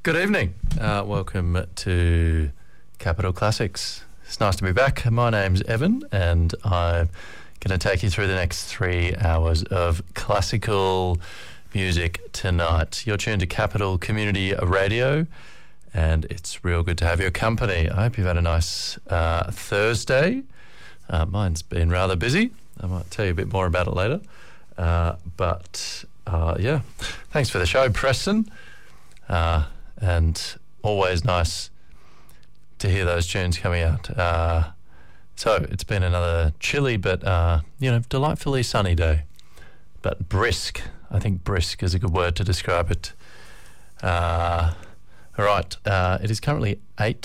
Good evening. Welcome to Capital Classics. It's nice to be back. My name's Evan, and I'm going to take you through the next 3 hours of classical music tonight. You're tuned to Capital Community Radio, and it's real good to have your company. I hope you've had a nice Thursday. Mine's been rather busy. I might tell you a bit more about it later. But thanks for the show, Preston. And always nice to hear those tunes coming out. So it's been another chilly but, delightfully sunny day. But brisk. I think brisk is a good word to describe it. All right. It is currently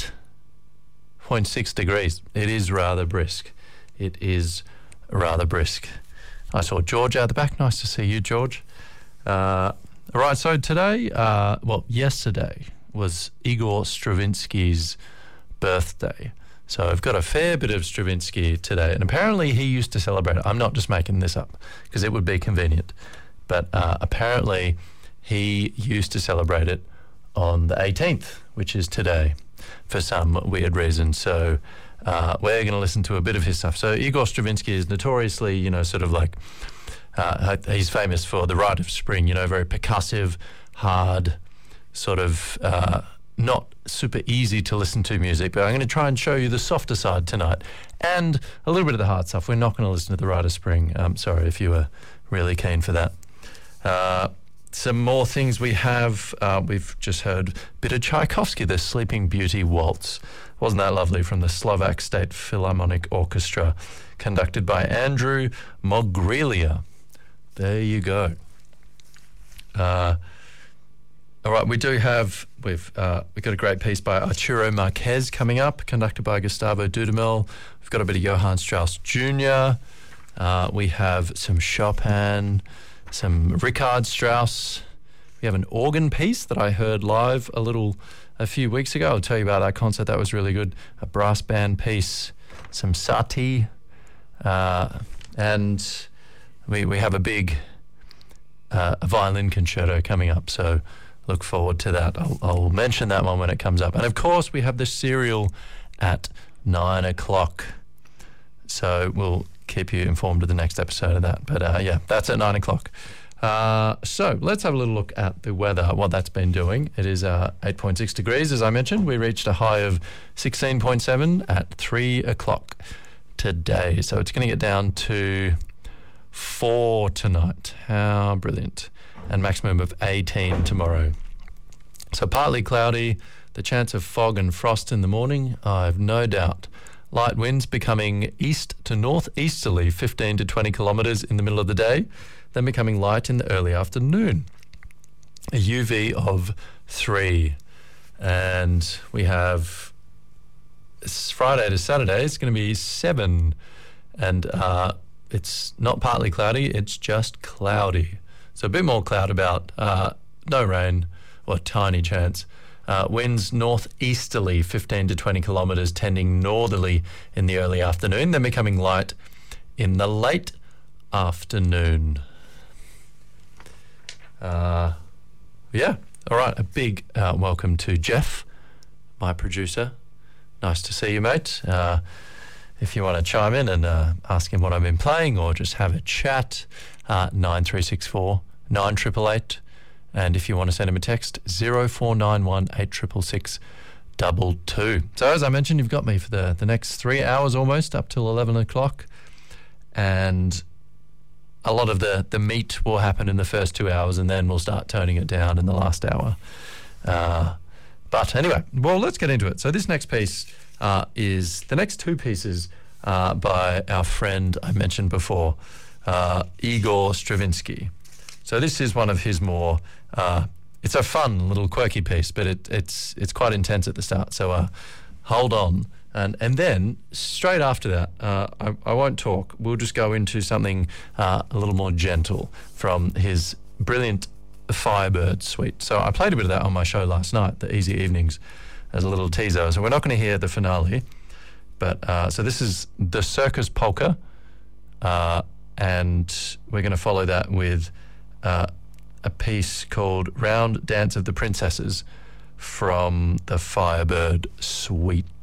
8.6 degrees. It is rather brisk. I saw George out the back. Nice to see you, George. All right, so today, yesterday was Igor Stravinsky's birthday. So I've got a fair bit of Stravinsky today. And apparently he used to celebrate it. I'm not just making this up because it would be convenient. But apparently he used to celebrate it on the 18th, which is today, for some weird reason. So we're going to listen to a bit of his stuff. So Igor Stravinsky is notoriously, he's famous for the Rite of Spring, very percussive, hard, sort of not super easy to listen to music. But I'm going to try and show you the softer side tonight and a little bit of the hard stuff. We're not going to listen to the Rite of Spring. Sorry if you were really keen for that. Some more things we have. We've just heard a bit of Tchaikovsky, the Sleeping Beauty Waltz. Wasn't that lovely? From the Slovak State Philharmonic Orchestra, conducted by Andrew Mogrilia. There you go. All right, we've got a great piece by Arturo Marquez coming up, conducted by Gustavo Dudamel. We've got a bit of Johann Strauss Jr. We have some Chopin, some Richard Strauss. We have an organ piece that I heard live a few weeks ago. I'll tell you about that concert. That was really good. A brass band piece, some Satie, and we have a big a violin concerto coming up. So look forward to that. I'll mention that one when it comes up. And of course, we have the serial at 9 o'clock. So we'll keep you informed of the next episode of that. But that's at 9 o'clock. So let's have a little look at the weather, what that's been doing. It is 8.6 degrees, as I mentioned. We reached a high of 16.7 at 3 o'clock today. So it's going to get down to 4 tonight. How brilliant. And maximum of 18 tomorrow. So partly cloudy, the chance of fog and frost in the morning, I've no doubt. Light winds becoming east to northeasterly, 15 to 20 kilometres in the middle of the day, then becoming light in the early afternoon. A UV of 3. And we have Friday to Saturday, it's going to be 7. And it's not partly cloudy, it's just cloudy. So a bit more cloud about, no rain, or tiny chance. Winds northeasterly, 15 to 20 kilometres, tending northerly in the early afternoon, then becoming light in the late afternoon. All right, a big welcome to Jeff, my producer. Nice to see you, mate. If you want to chime in and ask him what I've been playing or just have a chat, 9364 9888. And if you want to send him a text, 0491 866 22. So as I mentioned, you've got me for the next 3 hours almost, up till 11 o'clock. And a lot of the meat will happen in the first 2 hours, and then we'll start toning it down in the last hour. But anyway, well, let's get into it. So this next piece is the next two pieces by our friend I mentioned before, Igor Stravinsky. So this is one of his more, it's a fun little quirky piece, but it's quite intense at the start. So hold on. And then straight after that, I won't talk. We'll just go into something a little more gentle from his brilliant Firebird suite. So I played a bit of that on my show last night, the Easy Evenings, as a little teaser. So we're not going to hear the finale. But so this is the Circus Polka, and we're going to follow that with a piece called Round Dance of the Princesses from the Firebird Suite